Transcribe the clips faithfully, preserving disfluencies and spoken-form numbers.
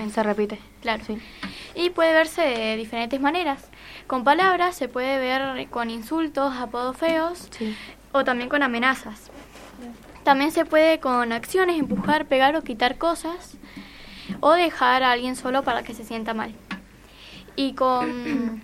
repite. Se repite. Claro. Sí. Y puede verse de diferentes maneras. Con palabras se puede ver con insultos, apodos feos, Sí. o también con amenazas. También se puede con acciones, empujar, pegar o quitar cosas, o dejar a alguien solo para que se sienta mal. Y con...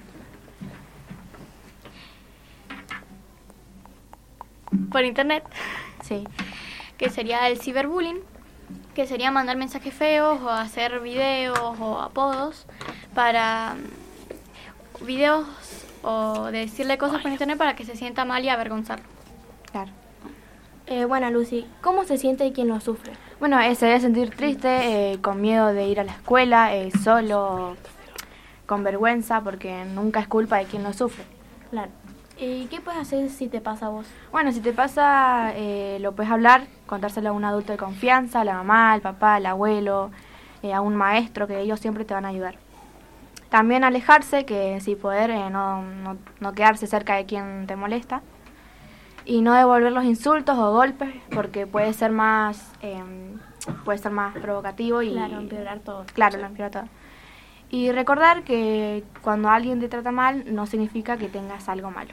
por internet, Sí. que sería el ciberbullying, que sería mandar mensajes feos o hacer videos o apodos para mm, videos o decirle cosas por internet para que se sienta mal y avergonzarlo. Claro. Eh, bueno, Lucy, ¿cómo se siente quien lo sufre? Bueno, eh, se debe sentir triste, eh, con miedo de ir a la escuela, eh, solo, con vergüenza, porque nunca es culpa de quien lo sufre. Claro. ¿Y qué puedes hacer si te pasa a vos? Bueno, si te pasa, eh, lo puedes hablar, contárselo a un adulto de confianza, a la mamá, al papá, al abuelo, eh, a un maestro, que ellos siempre te van a ayudar. También alejarse, que si poder, eh, no, no, no quedarse cerca de quien te molesta. Y no devolver los insultos o golpes, porque puede ser más, eh, puede ser más provocativo y... Claro, empeorar todo. Claro, lo empeora todo. Y recordar que cuando alguien te trata mal, no significa que tengas algo malo.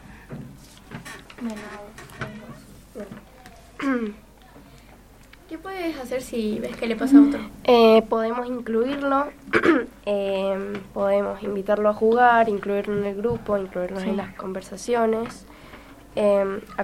¿Qué puedes hacer si ves que le pasa a otro? Eh, podemos incluirlo, eh, podemos invitarlo a jugar, incluirlo en el grupo, incluirnos Sí. en las conversaciones, eh,